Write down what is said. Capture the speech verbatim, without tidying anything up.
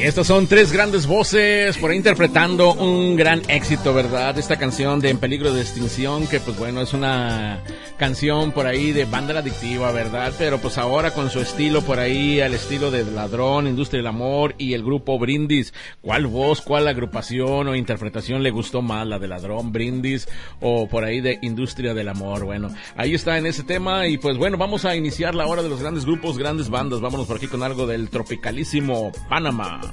Estas son tres grandes voces por ahí interpretando un gran éxito, ¿verdad? Esta canción de En Peligro de Extinción, que pues bueno, es una canción por ahí de banda adictiva, ¿verdad? Pero pues ahora con su estilo por ahí, al estilo de Ladrón, Industria del Amor y el grupo Brindis. ¿Cuál voz, cuál agrupación o interpretación le gustó más? ¿La de Ladrón, Brindis o por ahí de Industria del Amor? Bueno, ahí está en ese tema y pues bueno, vamos a iniciar la hora de los grandes grupos, grandes bandas. Vámonos por aquí con algo del tropicalísimo Panamá.